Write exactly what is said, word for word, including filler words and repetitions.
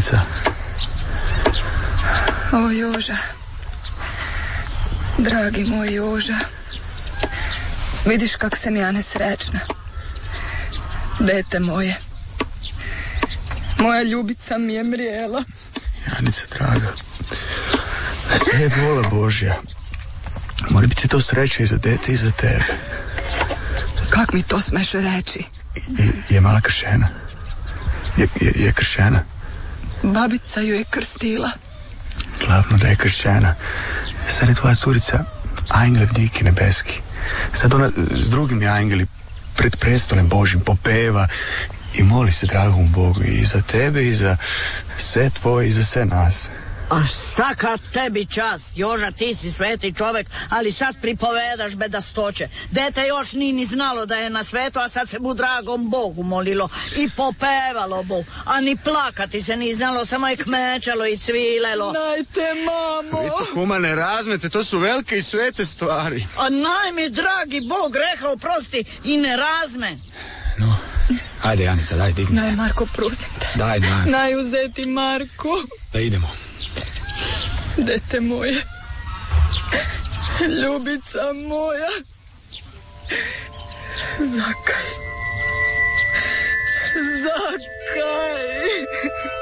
Janica. O Joža, dragi moj Joža, vidiš kak sam ja nesrećna. Dete moje, moja ljubica mi je mrijela. Janica, draga, sve je vola Božja. Mora biti to sreća i za dete i za tebe. Kak mi to smeš reći? Je, je mala kršena? Je, je, je kršena? Babica ju je krstila. Glavno da je kršćana. Sad je tvoja curica angel diki nebeski. Sad ona s drugim angeli pred prestolem Božim popeva i moli se dragom Bogu i za tebe i za sve tvoje i za sve nas. A svaka tebi čast, Joža, ti si sveti čovek, ali sad pripovedaš bedastoće. Dete još ni ni znalo da je na svetu, a sad se mu dragom Bogu molilo i popevalo bu, a ni plakati se ni znalo, samo je kmečalo i cvilelo. Najte, mamo! Vi to humane razmete, to su velike i svete stvari. A naj mi dragi Bog rekao, prosti i ne razme. No, ajde Janica, daj, digni se. Naj, Marko, prosim te. Daj, daj. Naj uzeti, Marko. Da idemo. Dete moje, ljubica moja, zakaj, zakaj.